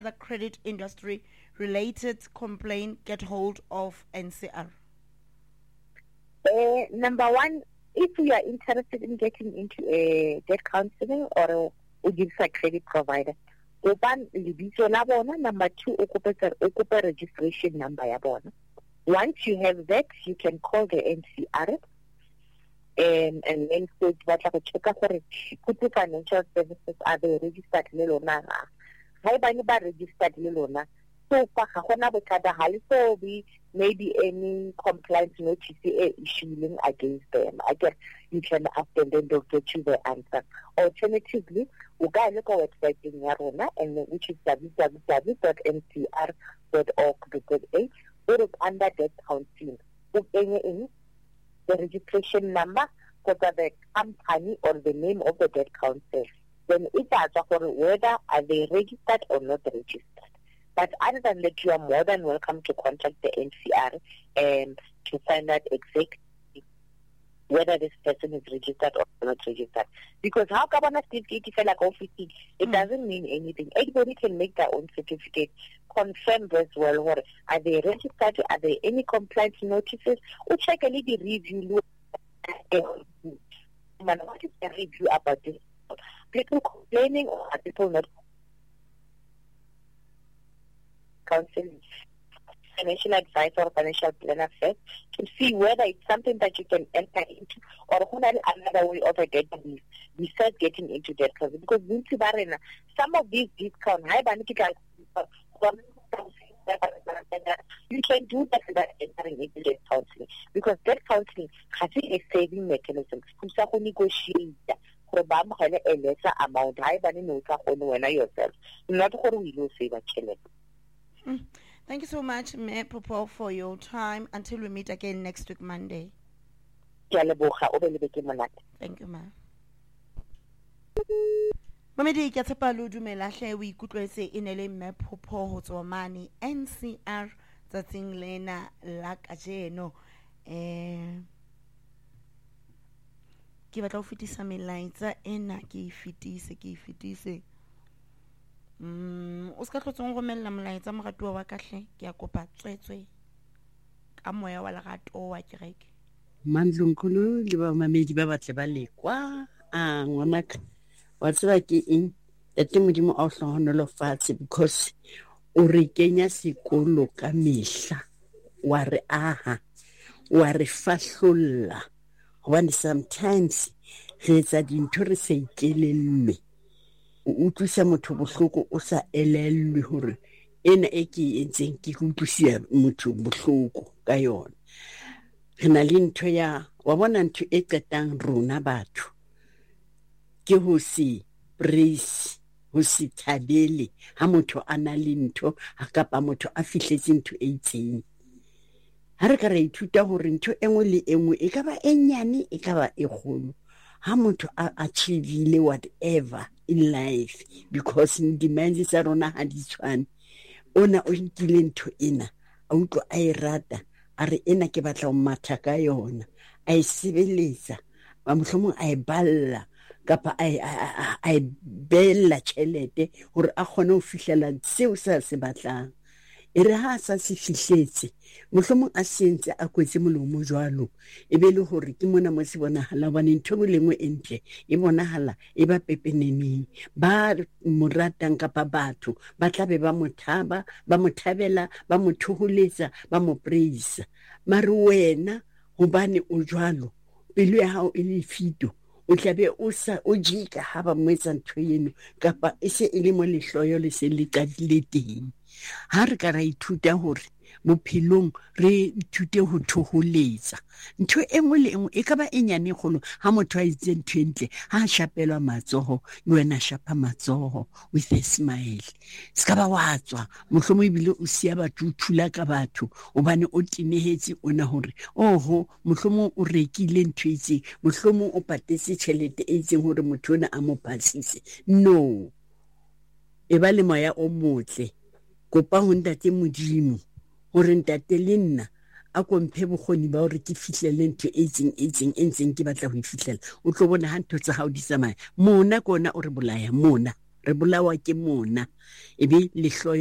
the credit industry related complaint get hold of NCR? Number one, if you are interested in getting into a debt counseling or a credit provider, open lebiso la bona. Number two, ocupa registration number ya bona. Once you have that, you can call the NCR and then say what like check out for financial services are they registered le lona. Hai bani ba registered le lona. So far ga gona bothata ha le so be maybe any complaint notice issuing against them. I guess you can ask them, then they'll get you the answer. Alternatively, you can look at our website in Yarona, and which is www.ncr.org.za. It is under debt counseling. Look in the registration number for the company or the name of the debt counsel. Then it asks whether are they registered or not registered. But other than that, you are more than welcome to contact the NCR and to find out exactly whether this person is registered or not registered. Because how come a certificate is like office, it doesn't mean anything. Everybody can make their own certificate, confirm as well. What are they registered? Are there any complaint notices? Or check a little review. What is the review about this? People complaining or are people not counseling? Financial advice or financial planner first to see whether it's something that you can enter into or another way of a debt relief. We start getting into debt counseling because some of these discounts, you can do that without entering into debt counseling because debt counseling has a saving mechanism. You negotiate for a lesser amount. Yourself. Not for you save a challenge. Thank you so much, Mme Popo, for your time. Until we meet again next week, Monday. Thank you, ma'am. Mamedi ke tshepa lo dumela hle o ikutlwetse inele Mme Popo ho tswa mane NCR tsatsing lena la kajeno. Ke batla ho fitisa melaetsa ena ke fitise. O ska tlotsong romella molaetsa moratuwa wa kahle ke a kopa tswetswe ka moya wa lerato wa kereke. Mandlunkulu le ba mamedi ba batle ba lekwa ngwanaka wa tseba ke eng tate modimo a o hlohonolo fatshe because o re kenya sekolo ka mehla wa re aha wa re fahlolla hobane sometimes re etsa dintho re sa ikelellwe o utlwisa motho bohloko o sa elellwe hore ena e ke entseng ke utlwisa motho bohloko ka yona. Re na le ntho ya wa bona ntho e qetang rona batho ke ho si praise ho si thabele ha motho a na le ntho ha kapa motho a fihletse ntho e itseng. Ha re ka re ithuta hore ntho engwe le engwe e ka ba e nyane e ka ba e kgolo ha motho a achievile whatever in life because demands tsa rona ha di tshwane. Ona o nkile ntho ena a utlwa a e rata a re ena ke batla ho matha ka yona a e sebeletsa ba mohlomong a e balla kapa a e bella tjhelete hore a kgone ho fihlela seo sa se batlang. E re ha sa se fihletse mohlomong a sentse a kwetse molomo jwalo e be le hore ke mona mo se bonahala bane ntho le lengwe entle e bonahala e ba pepeneneng ba moratang kapa batho ba tlabe ba mothaba ba mothabela ba mothoholetsa ba mo praise mare wena hobane o jwalo pelo ya hao e le fito o tlabe o jika ha ba moetsa ntho eno kapa e se e le mo lehloyo le se le qadile teng. Ha re ka ra ithuta hore bophelong re ithute ho thoholetsa ntho engwe le engwe e ka ba e nyane kgolo ha motho a itse ntho entle ha shapelwa matsoho le wena shapa matsoho with a smile ska ba wa tswa mohlomong ibile o sia batho thula ka batho obane o tinehetse ona hore oho mohlomong o rekile ntho itse mohlomong o patetse tjhelete e itseng hore motho ona a mo pasise no e ba le moya o motle kopa ho ntate modimo hore ntate le nna a komphe bokgoni ba hore ke fihlelle ntho e itseng ke batla ho ifihlela o tlo bona ha ntho tsa hao di tsamaya mona kona o re bolaya mona re bolawa ke mona ebe lehlo